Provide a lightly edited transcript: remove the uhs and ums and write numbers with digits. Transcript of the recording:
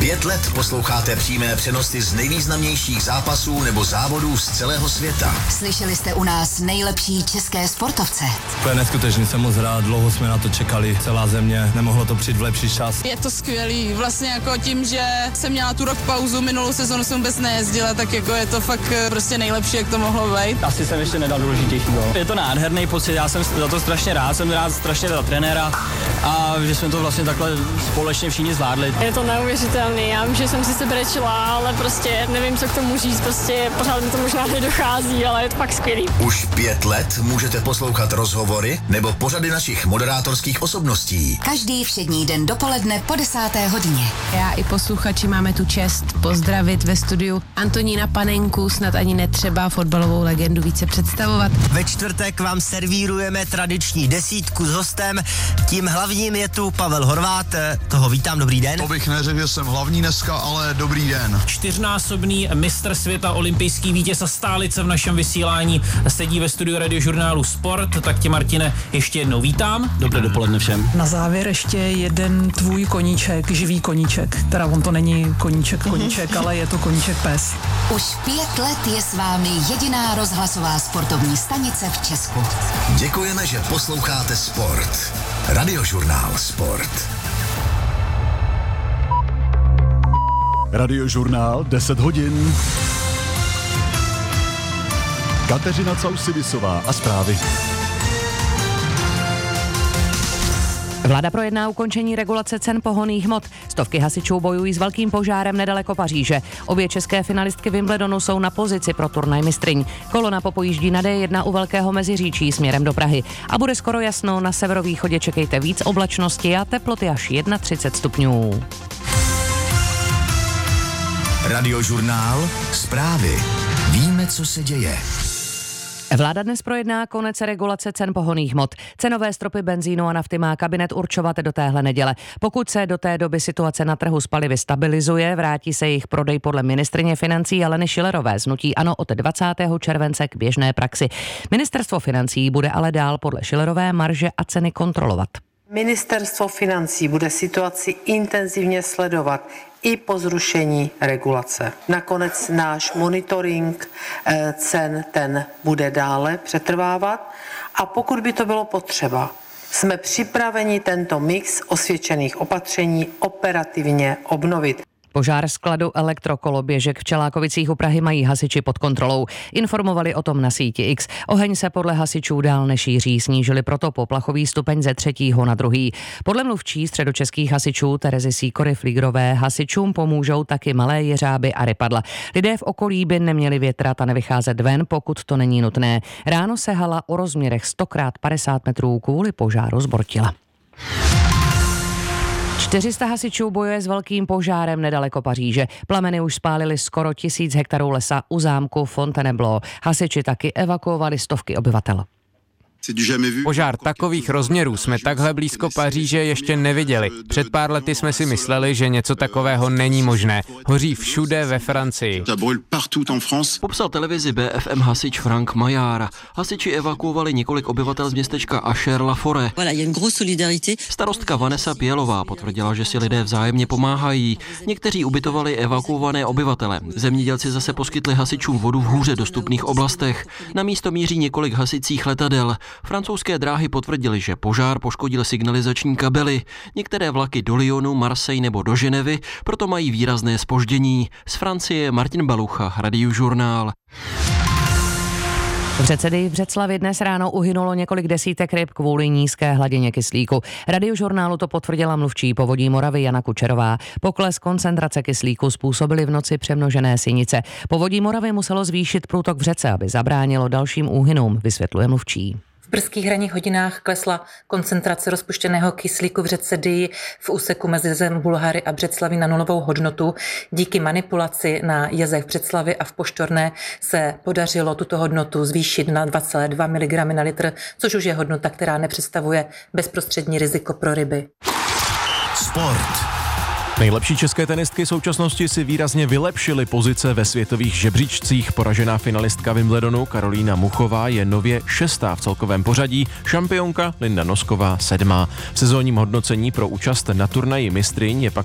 5 let posloucháte přímé přenosy z nejvýznamnějších zápasů nebo závodů z celého světa. Slyšeli jste u nás nejlepší české sportovce. To je neskutečný, jsem moc rád, dlouho jsme na to čekali, celá země, nemohlo to přijít v lepší čas. Je to skvělý, vlastně jako tím, že jsem měla tu rok pauzu, minulou sezonu jsem vůbec nejezdila, tak jako je to fakt prostě nejlepší, jak to mohlo být. Asi jsem ještě nedal důležitější gól. Je to nádherný pocit, já jsem za to strašně rád, jsem rád strašně za trenéra a že jsme to vlastně takhle společně všichni zvládli. Je to neuvěřitelný, já vím, že jsem si sebrečila, ale prostě nevím, co k tomu říct, prostě pořád mi to možná nedochází, ale je to fakt skvělý. Už 5 let můžete poslouchat rozhovory nebo pořady našich moderátorských osobností. Každý všední den dopoledne po 10. hodině. Já i posluchači máme tu čest pozdravit ve studiu Antonína Panenku, snad ani netřeba fotbalovou legendu více představovat. Ve čtvrtek vám servírujeme tradiční desítku s hostem. Tím hlavním je tu Pavel Horvát, toho vítám, dobrý den. To bych neřekl, že jsem hlavní dneska, ale dobrý den. 4násobný mistr světa, olympijský vítěz a stálice v našem vysílání sedí ve studiu radiožurnálu Sport, tak tě, Martine, ještě jednou vítám. Dobré dopoledne všem. Na závěr ještě jeden tvůj koníček, živý koníček, teda on to není koníček, ale je to koníček pes. Už 5 let je s vámi jediná rozhlasová sportovní stanice v Česku. Děkujeme, že posloucháte Sport. Radiožurnál Sport. Radiožurnál 10 hodin. Kateřina Causidisová a zprávy. Vláda projedná ukončení regulace cen pohonných hmot. Stovky hasičů bojují s velkým požárem nedaleko Paříže. Obě české finalistky Wimbledonu jsou na pozici pro turnaj mistryň. Kolona popojíždí na D1 u Velkého Meziříčí směrem do Prahy. A bude skoro jasno, na severovýchodě čekejte víc oblačnosti a teploty až 31 stupňů. Radiožurnál Zprávy. Víme, co se děje. Vláda dnes projedná konec regulace cen pohonných hmot. Cenové stropy benzínu a nafty má kabinet určovat do téhle neděle. Pokud se do té doby situace na trhu s palivy stabilizuje, vrátí se jejich prodej podle ministryně financí Aleny Schillerové z hnutí ANO od 20. července k běžné praxi. Ministerstvo financí bude ale dál podle Schillerové marže a ceny kontrolovat. Ministerstvo financí bude situaci intenzivně sledovat i po zrušení regulace. Nakonec náš monitoring cen ten bude dále přetrvávat a pokud by to bylo potřeba, jsme připraveni tento mix osvědčených opatření operativně obnovit. Požár skladu elektrokoloběžek v Čelákovicích u Prahy mají hasiči pod kontrolou. Informovali o tom na síti X. Oheň se podle hasičů dál nešíří, snížili proto poplachový stupeň ze 3. na 2. Podle mluvčí středočeských hasičů Terezy Sýkory-Flígrové hasičům pomůžou taky malé jeřáby a rypadla. Lidé v okolí by neměli větrat a nevycházet ven, pokud to není nutné. Ráno se hala o rozměrech 100x50 metrů kvůli požáru zbortila. 400 hasičů bojuje s velkým požárem nedaleko Paříže. Plameny už spálily skoro 1000 hektarů lesa u zámku Fontainebleau. Hasiči taky evakuovali stovky obyvatel. Požár takových rozměrů jsme takhle blízko Paříže ještě neviděli. Před pár lety jsme si mysleli, že něco takového není možné. Hoří všude ve Francii. Popsal televizi BFM hasič Frank Maillard. Hasiči evakuovali několik obyvatel z městečka Achères-la-Forêt. Starostka Vanessa Pělová potvrdila, že si lidé vzájemně pomáhají. Někteří ubytovali evakuované obyvatele. Zemědělci zase poskytli hasičům vodu v hůře dostupných oblastech. Na místo míří několik hasicích letadel. Francouzské dráhy potvrdily, že požár poškodil signalizační kabely. Některé vlaky do Lyonu, Marseille nebo do Ženevy proto mají výrazné zpoždění. Z Francie Martin Balucha, Radiožurnál. V Řeceji v Břeclavi dnes ráno uhynulo několik desítek ryb kvůli nízké hladině kyslíku. Radiožurnálu to potvrdila mluvčí Povodí Moravy Jana Kučerová. Pokles koncentrace kyslíku způsobily v noci přemnožené sinice. Povodí Moravy muselo zvýšit průtok v řece, aby zabránilo dalším úhynům, vysvětluje mluvčí. V brzkých ranních hodinách klesla koncentrace rozpuštěného kyslíku v řece Dyji v úseku mezi Bulhary a Břeclaví na nulovou hodnotu. Díky manipulaci na jezech v Břeclavi a v Poštorné se podařilo tuto hodnotu zvýšit na 2,2 mg na litr, což už je hodnota, která nepředstavuje bezprostřední riziko pro ryby. Sport. Nejlepší české tenistky současnosti si výrazně vylepšily pozice ve světových žebříčcích. Poražená finalistka Wimbledonu Karolína Muchová je nově 6. v celkovém pořadí, šampionka Linda Nosková 7. V sezónním hodnocení pro účast na turnaji mistryň je pak